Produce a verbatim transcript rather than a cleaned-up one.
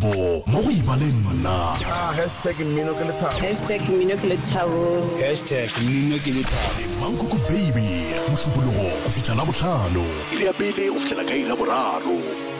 Lethabo mo go ibaleng nna hashtag mmino ke lethabo hashtag mmino ke lethabo hashtag mmino ke lethabo Mankoko baby mošupologo go fitlha la botlhano ile ya pele go fitlhela ka ila boraro